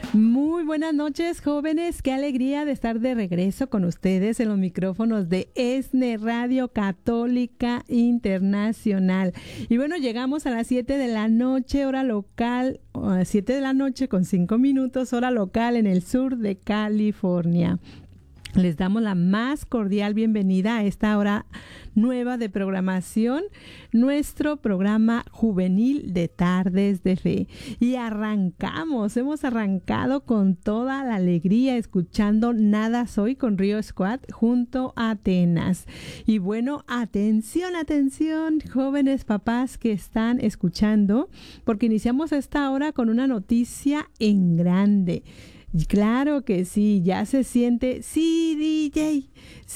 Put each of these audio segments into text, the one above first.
Muy buenas noches, jóvenes. Qué alegría de estar de regreso con ustedes en los micrófonos de ESNE Radio Católica Internacional. Y bueno, llegamos a las 7 de la noche, hora local, 7 de la noche con 5 minutos, hora local en el sur de California. Les damos la más cordial bienvenida a esta hora nueva de programación, nuestro programa juvenil de Tardes de Fe. Y hemos arrancado con toda la alegría escuchando Nada Soy con Río Squad junto a Atenas. Y bueno, atención, jóvenes papás que están escuchando, porque iniciamos esta hora con una noticia en grande. Claro que sí, ya se siente CDJ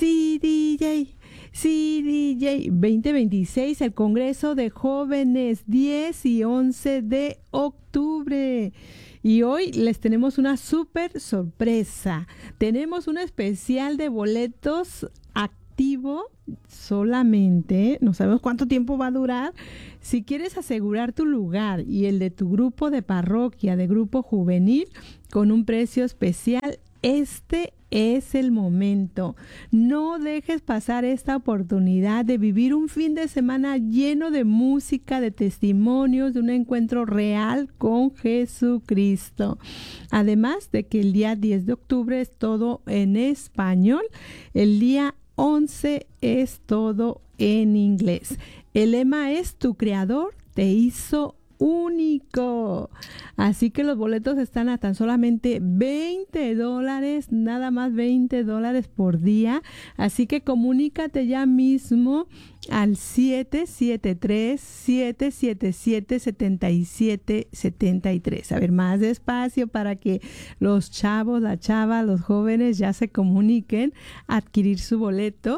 2026, el Congreso de Jóvenes, 10 y 11 de octubre. Y hoy les tenemos una súper sorpresa. Tenemos un especial de boletos activo solamente, no sabemos cuánto tiempo va a durar. Si quieres asegurar tu lugar y el de tu grupo de parroquia, de grupo juvenil, con un precio especial, este es el momento. No dejes pasar esta oportunidad de vivir un fin de semana lleno de música, de testimonios, de un encuentro real con Jesucristo. Además de que el día 10 de octubre es todo en español, el día 11 es todo en inglés. El lema es: tu creador te hizo único. Así que los boletos están a tan solamente $20, nada más $20 por día. Así que comunícate ya mismo al 773-777-7773. A ver, más despacio para que los chavos, la chava, los jóvenes ya se comuniquen a adquirir su boleto.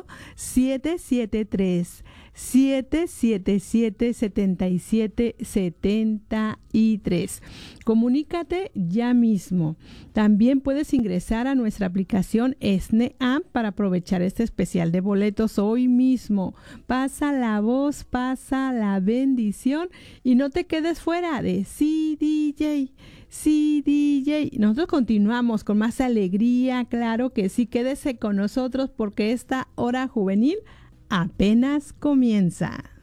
777-7773. Comunícate ya mismo. También puedes ingresar a nuestra aplicación ESNE App para aprovechar este especial de boletos hoy mismo. Pasa la voz, pasa la bendición y no te quedes fuera de CDJ. Nosotros continuamos con más alegría, claro que sí. Quédese con nosotros porque esta hora juvenil apenas comienza.